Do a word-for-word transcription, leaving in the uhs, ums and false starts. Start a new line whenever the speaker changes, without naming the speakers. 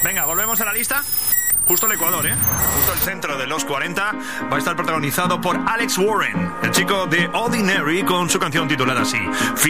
Venga, volvemos a la lista. Justo el Ecuador, ¿eh? Justo el centro de los cuarenta va a estar protagonizado por Alex Warren, el chico de Ordinary, con su canción titulada así.